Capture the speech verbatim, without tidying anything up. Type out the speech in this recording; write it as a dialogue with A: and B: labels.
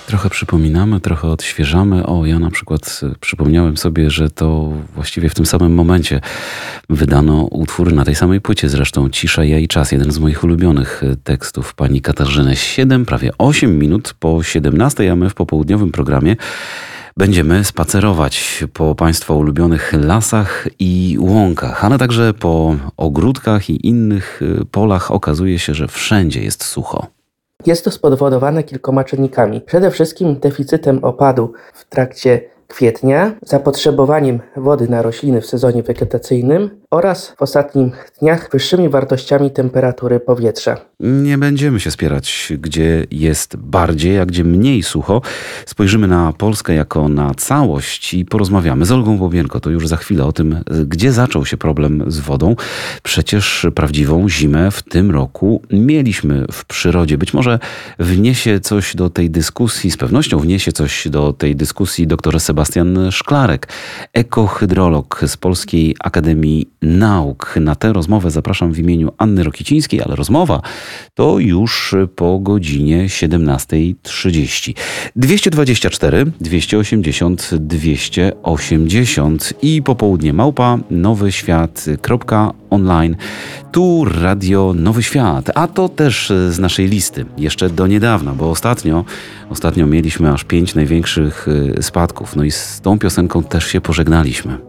A: Trochę przypominamy, trochę odświeżamy. O, ja na przykład y, przypomniałem sobie, że to właściwie w tym samym momencie wydano utwór na tej samej płycie zresztą "Cisza, ja i czas", jeden z moich ulubionych y, tekstów pani Katarzyny. Siedem, prawie osiem minut po siedemnastej, a my w popołudniowym programie będziemy spacerować po państwa ulubionych lasach i łąkach, ale także po ogródkach i innych y, polach. Okazuje się, że wszędzie jest sucho.
B: Jest to spowodowane kilkoma czynnikami. Przede wszystkim deficytem opadu w trakcie kwietnia, zapotrzebowaniem wody na rośliny w sezonie wegetacyjnym oraz w ostatnich dniach wyższymi wartościami temperatury powietrza.
A: Nie będziemy się spierać, gdzie jest bardziej, a gdzie mniej sucho. Spojrzymy na Polskę jako na całość i porozmawiamy z Olgą Bobienko. To już za chwilę o tym, gdzie zaczął się problem z wodą. Przecież prawdziwą zimę w tym roku mieliśmy w przyrodzie. Być może wniesie coś do tej dyskusji, z pewnością wniesie coś do tej dyskusji dr Sebastian Szklarek, ekohydrolog z Polskiej Akademii Nauk. Na tę rozmowę zapraszam w imieniu Anny Rokicińskiej, ale rozmowa to już po godzinie siedemnastej trzydzieści. dwieście dwadzieścia cztery, dwieście osiemdziesiąt, dwieście osiemdziesiąt i popołudnie małpa nowyświat kropka online. Tu Radio Nowy Świat, a to też z naszej listy. Jeszcze do niedawna, bo ostatnio, ostatnio mieliśmy aż pięć największych spadków. No i z tą piosenką też się pożegnaliśmy.